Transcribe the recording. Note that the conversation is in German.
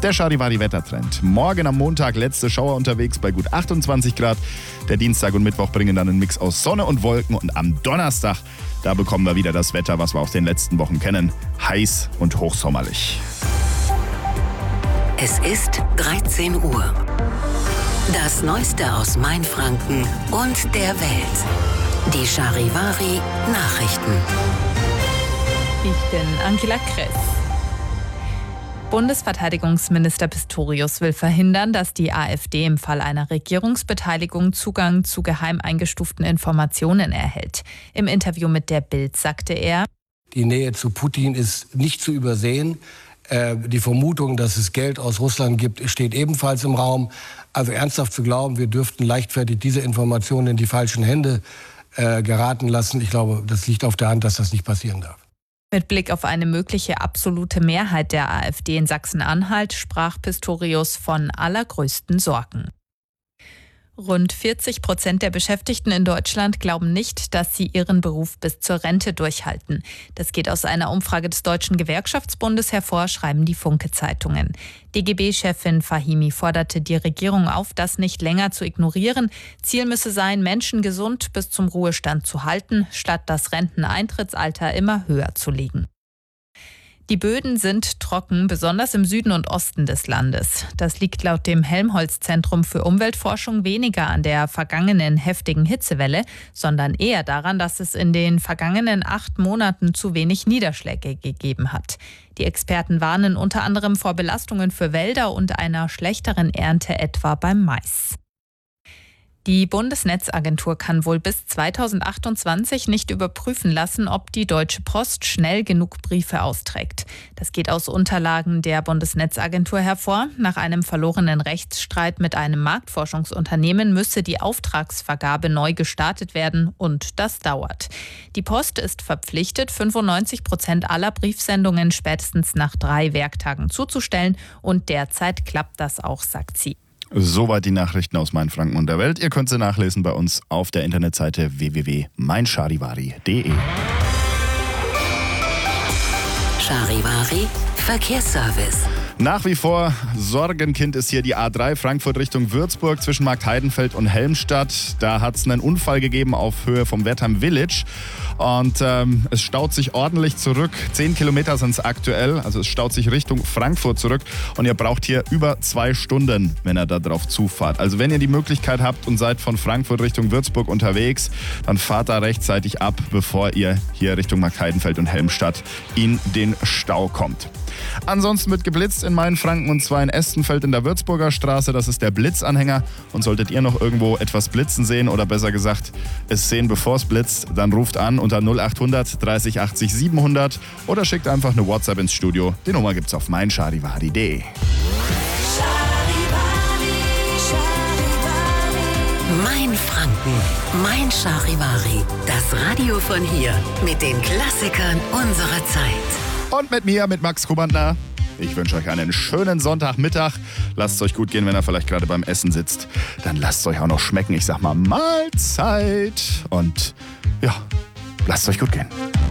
Der Charivari-Wettertrend. Morgen am Montag letzte Schauer unterwegs bei gut 28 Grad. Der Dienstag und Mittwoch bringen dann einen Mix aus Sonne und Wolken. Und am Donnerstag, da bekommen wir wieder das Wetter, was wir aus den letzten Wochen kennen. Heiß und hochsommerlich. Es ist 13 Uhr. Das Neueste aus Mainfranken und der Welt. Die Charivari Nachrichten. Ich bin Angela Kress. Bundesverteidigungsminister Pistorius will verhindern, dass die AfD im Fall einer Regierungsbeteiligung Zugang zu geheim eingestuften Informationen erhält. Im Interview mit der Bild sagte er: Die Nähe zu Putin ist nicht zu übersehen. Die Vermutung, dass es Geld aus Russland gibt, steht ebenfalls im Raum. Also ernsthaft zu glauben, wir dürften leichtfertig diese Informationen in die falschen Hände geraten lassen, ich glaube, das liegt auf der Hand, dass das nicht passieren darf. Mit Blick auf eine mögliche absolute Mehrheit der AfD in Sachsen-Anhalt sprach Pistorius von allergrößten Sorgen. Rund 40% der Beschäftigten in Deutschland glauben nicht, dass sie ihren Beruf bis zur Rente durchhalten. Das geht aus einer Umfrage des Deutschen Gewerkschaftsbundes hervor, schreiben die Funke-Zeitungen. DGB-Chefin Fahimi forderte die Regierung auf, das nicht länger zu ignorieren. Ziel müsse sein, Menschen gesund bis zum Ruhestand zu halten, statt das Renteneintrittsalter immer höher zu legen. Die Böden sind trocken, besonders im Süden und Osten des Landes. Das liegt laut dem Helmholtz-Zentrum für Umweltforschung weniger an der vergangenen heftigen Hitzewelle, sondern eher daran, dass es in den vergangenen 8 Monaten zu wenig Niederschläge gegeben hat. Die Experten warnen unter anderem vor Belastungen für Wälder und einer schlechteren Ernte etwa beim Mais. Die Bundesnetzagentur kann wohl bis 2028 nicht überprüfen lassen, ob die Deutsche Post schnell genug Briefe austrägt. Das geht aus Unterlagen der Bundesnetzagentur hervor. Nach einem verlorenen Rechtsstreit mit einem Marktforschungsunternehmen müsse die Auftragsvergabe neu gestartet werden und das dauert. Die Post ist verpflichtet, 95% aller Briefsendungen spätestens nach 3 Werktagen zuzustellen und derzeit klappt das auch, sagt sie. Soweit die Nachrichten aus Mainfranken und der Welt. Ihr könnt sie nachlesen bei uns auf der Internetseite www.meincharivari.de. Charivari Verkehrsservice. Nach wie vor Sorgenkind ist hier die A3 Frankfurt Richtung Würzburg zwischen Marktheidenfeld und Helmstadt. Da hat es einen Unfall gegeben auf Höhe vom Wertheim Village und es staut sich ordentlich zurück. 10 Kilometer sind es aktuell, also es staut sich Richtung Frankfurt zurück und ihr braucht hier über 2 Stunden, wenn ihr da drauf zufahrt. Also wenn ihr die Möglichkeit habt und seid von Frankfurt Richtung Würzburg unterwegs, dann fahrt da rechtzeitig ab, bevor ihr hier Richtung Marktheidenfeld und Helmstadt in den Stau kommt. Ansonsten wird geblitzt in Mainfranken und zwar in Estenfeld in der Würzburger Straße. Das ist der Blitzanhänger. Und solltet ihr noch irgendwo etwas blitzen sehen oder besser gesagt es sehen, bevor es blitzt, dann ruft an unter 0800 30 80 700 oder schickt einfach eine WhatsApp ins Studio. Die Nummer gibt's auf meincharivari.de. Mainfranken, mein Charivari. Das Radio von hier mit den Klassikern unserer Zeit. Und mit mir, mit Max Kubantner. Ich wünsche euch einen schönen Sonntagmittag. Lasst es euch gut gehen, wenn ihr vielleicht gerade beim Essen sitzt. Dann lasst es euch auch noch schmecken. Ich sag mal Mahlzeit. Und ja, lasst es euch gut gehen.